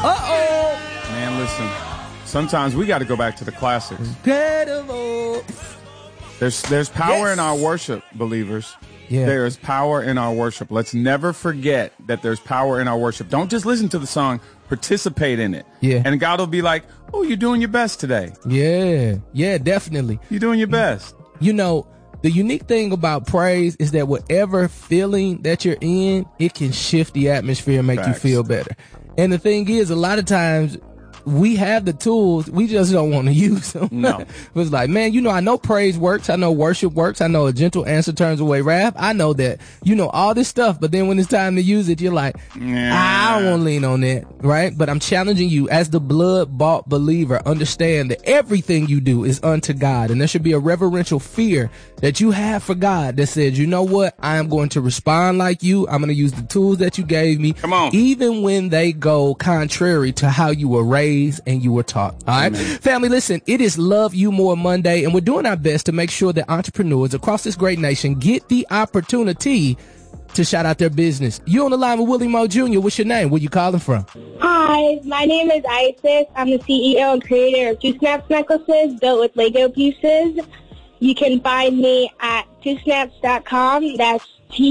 Man, listen. Sometimes we got to go back to the classics. Incredible. There's power in our worship, believers. Yeah. There is power in our worship. Let's never forget that there's power in our worship. Don't just listen to the song. Participate in it. Yeah. And God will be like, oh, you're doing your best today. Yeah. Yeah, definitely. You're doing your best. You know, the unique thing about praise is that whatever feeling that you're in, it can shift the atmosphere and make you feel better. And the thing is, a lot of times we have the tools, we just don't want to use them. No. It's like, man, you know, I know praise works. I know worship works. I know a gentle answer turns away wrath. I know that, you know, all this stuff. But then when it's time to use it, you're like, I don't want to lean on that. Right. But I'm challenging you as the blood bought believer, understand that everything you do is unto God. And there should be a reverential fear that you have for God that says, you know what? I am going to respond like you. I'm going to use the tools that you gave me. Come on. Even when they go contrary to how you were raised and you were taught. All right. Amen. Family, listen, it is Love You More Monday, and we're doing our best to make sure that entrepreneurs across this great nation get the opportunity to shout out their business. You on the line with Willie Moe Jr. What's your name? Where you calling from? Hi, my name is Isis. I'm the CEO and creator of Two Snaps necklaces built with Lego pieces. You can find me at twosnaps.com. That's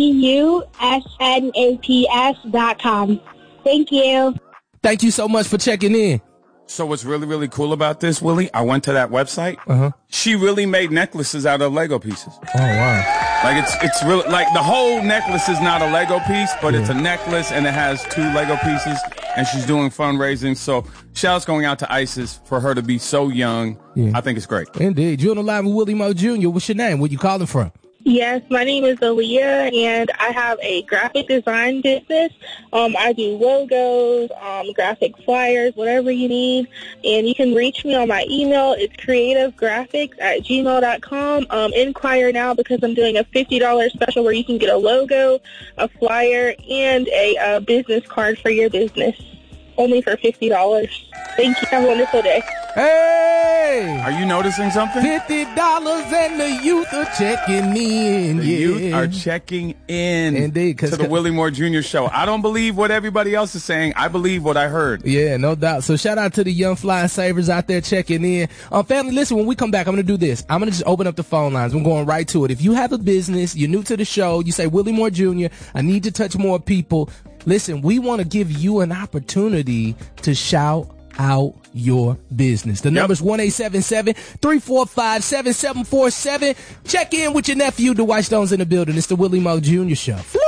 TUSNAPS.com. Thank you. Thank you so much for checking in. So what's really, really cool about this, Willie, I went to that website. She really made necklaces out of Lego pieces. Oh, wow. Like it's really, like the whole necklace is not a Lego piece, but it's a necklace and it has 2 Lego pieces, and she's doing fundraising. So shoutouts going out to Isis for her to be so young. Yeah. I think it's great. Indeed. You're on the line with Willie Moe Jr. What's your name? Where you calling from? Yes, my name is Aaliyah, and I have a graphic design business. I do logos, graphic flyers, whatever you need. And you can reach me on my email. It's creativegraphics@gmail.com. Inquire now because I'm doing a $50 special where you can get a logo, a flyer, and a business card for your business. Only for $50. Thank you. Have a wonderful day. Hey! Are you noticing something? $50 and the youth are checking in. The youth are checking in. Indeed. To the Willie Moore Jr. Show. I don't believe what everybody else is saying. I believe what I heard. Yeah, no doubt. So shout out to the young flying savers out there checking in. Family, listen, when we come back, I'm going to do this. I'm going to just open up the phone lines. I'm going right to it. If you have a business, you're new to the show, you say, Willie Moore Jr., I need to touch more people. Listen, we want to give you an opportunity to shout out your business. The number's 1-877-345-7747. Check in with your nephew. Dwight Stone's in the building. It's the Willie Moe Jr. Show.